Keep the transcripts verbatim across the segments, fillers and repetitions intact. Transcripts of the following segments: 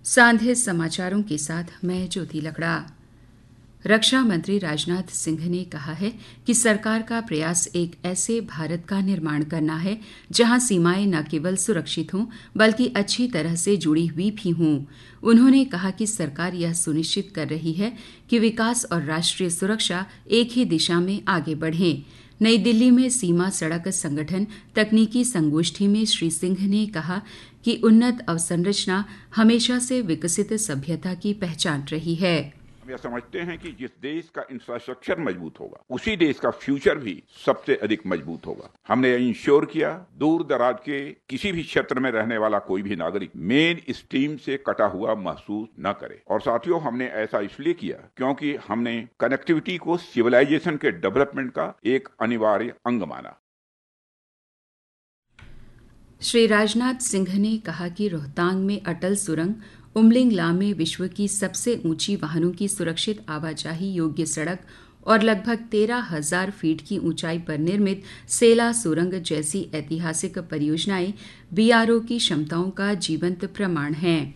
सांध्य समाचारों के साथ मैं ज्योति लकड़ा। रक्षा मंत्री राजनाथ सिंह ने कहा है कि सरकार का प्रयास एक ऐसे भारत का निर्माण करना है जहां सीमाएं न केवल सुरक्षित हों बल्कि अच्छी तरह से जुड़ी हुई भी हों। उन्होंने कहा कि सरकार यह सुनिश्चित कर रही है कि विकास और राष्ट्रीय सुरक्षा एक ही दिशा में आगे बढ़ें। नई दिल्ली में सीमा सड़क संगठन तकनीकी संगोष्ठी में श्री सिंह ने कहा कि उन्नत अवसंरचना हमेशा से विकसित सभ्यता की पहचान रही है। हम यह समझते हैं कि जिस देश का इंफ्रास्ट्रक्चर मजबूत होगा उसी देश का फ्यूचर भी सबसे अधिक मजबूत होगा। हमने यह इंश्योर किया दूर दराज के किसी भी क्षेत्र में रहने वाला कोई भी नागरिक मेन स्ट्रीम से कटा हुआ महसूस न करे। और साथियों, हमने ऐसा इसलिए किया क्योंकि हमने कनेक्टिविटी को सिविलाइजेशन के डेवलपमेंट का एक अनिवार्य अंग माना। श्री राजनाथ सिंह ने कहा कि रोहतांग में अटल सुरंग, उमलिंगला में विश्व की सबसे ऊंची वाहनों की सुरक्षित आवाजाही योग्य सड़क और लगभग तेरह हजार फीट की ऊंचाई पर निर्मित सेला सुरंग जैसी ऐतिहासिक परियोजनाएं बीआरओ की क्षमताओं का जीवंत प्रमाण हैं।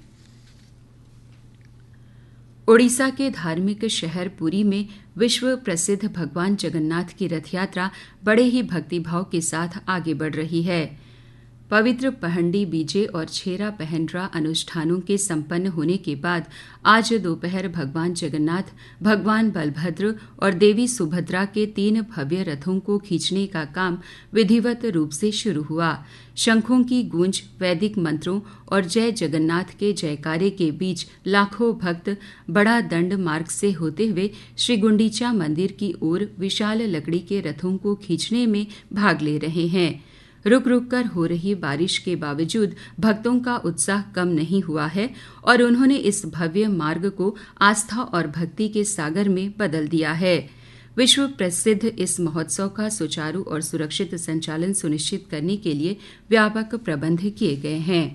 ओडिशा के धार्मिक शहर पुरी में विश्व प्रसिद्ध भगवान जगन्नाथ की रथ यात्रा बड़े ही भक्तिभाव के साथ आगे बढ़ रही है। पवित्र पहंडी बीजे और छेरा पहनरा अनुष्ठानों के संपन्न होने के बाद आज दोपहर भगवान जगन्नाथ, भगवान बलभद्र और देवी सुभद्रा के तीन भव्य रथों को खींचने का काम विधिवत रूप से शुरू हुआ। शंखों की गूंज, वैदिक मंत्रों और जय जगन्नाथ के जयकारे के बीच लाखों भक्त बड़ा दंड मार्ग से होते हुए श्री गुंडीचा मंदिर की ओर विशाल लकड़ी के रथों को खींचने में भाग ले रहे हैं। रुक रुक कर हो रही बारिश के बावजूद भक्तों का उत्साह कम नहीं हुआ है और उन्होंने इस भव्य मार्ग को आस्था और भक्ति के सागर में बदल दिया है। विश्व प्रसिद्ध इस महोत्सव का सुचारू और सुरक्षित संचालन सुनिश्चित करने के लिए व्यापक प्रबंध किए गए हैं।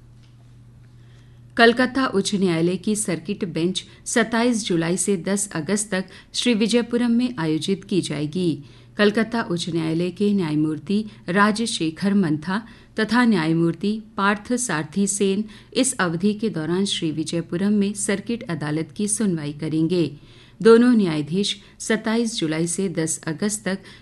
कलकत्ता उच्च न्यायालय की सर्किट बेंच सत्ताईस जुलाई से दस अगस्त तक श्री विजयपुरम में आयोजित की जाएगी। कलकत्ता उच्च न्यायालय के न्यायमूर्ति राजशेखर मंथा तथा न्यायमूर्ति पार्थ सारथी सेन इस अवधि के दौरान श्री विजयपुरम में सर्किट अदालत की सुनवाई करेंगे। दोनों न्यायाधीश सत्ताईस जुलाई से दस अगस्त तक